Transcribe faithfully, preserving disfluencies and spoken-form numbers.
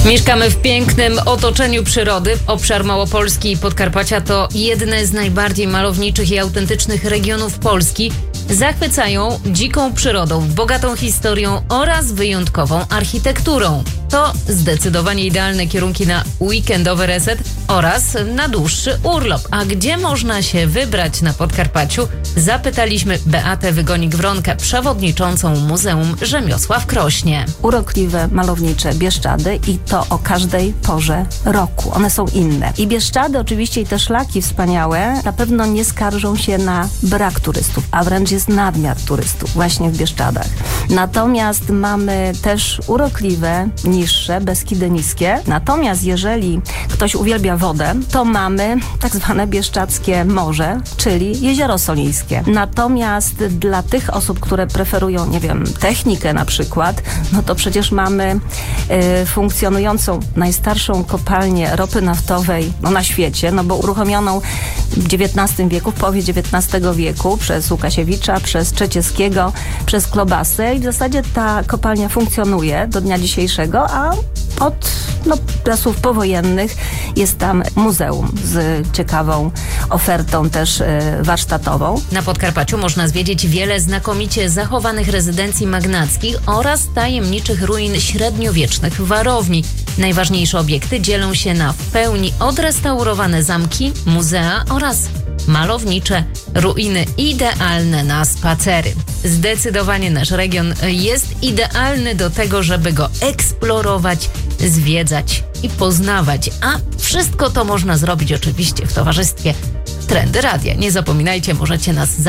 Mieszkamy w pięknym otoczeniu przyrody. Obszar Małopolski i Podkarpacia to jedne z najbardziej malowniczych i autentycznych regionów Polski. Zachwycają dziką przyrodą, bogatą historią oraz wyjątkową architekturą. To zdecydowanie idealne kierunki na weekendowy reset oraz na dłuższy urlop. A gdzie można się wybrać na Podkarpaciu? Zapytaliśmy Beatę Wygonik-Wronkę, przewodniczącą Muzeum Rzemiosła w Krośnie. Urokliwe, malownicze Bieszczady i to o każdej porze roku. One są inne. I Bieszczady oczywiście i te szlaki wspaniałe na pewno nie skarżą się na brak turystów, a wręcz jest nadmiar turystów właśnie w Bieszczadach. Natomiast mamy też urokliwe, niższe, Beskidy niskie. Natomiast jeżeli ktoś uwielbia wodę, to mamy tak zwane bieszczadzkie morze, czyli Jezioro Solińskie. Natomiast dla tych osób, które preferują, nie wiem, technikę na przykład, no to przecież mamy y, funkcjonującą najstarszą kopalnię ropy naftowej no, na świecie, no bo uruchomioną w dziewiętnastym wieku, w połowie dziewiętnastego wieku przez Łukasiewicza, przez Trzecieckiego, przez Klobasę i w zasadzie ta kopalnia funkcjonuje do dnia dzisiejszego, a od no, czasów powojennych jest tam muzeum z ciekawą ofertą też y, warsztatową. Na Podkarpaciu można zwiedzić wiele znakomicie zachowanych rezydencji magnackich oraz tajemniczych ruin średniowiecznych warowni. Najważniejsze obiekty dzielą się na w pełni odrestaurowane zamki, muzea oraz malownicze ruiny idealne na spacery. Zdecydowanie nasz region jest idealny do tego, żeby go eksplorować, zwiedzać i poznawać. A wszystko to można zrobić oczywiście w towarzystwie Trendy Radia. Nie zapominajcie, możecie nas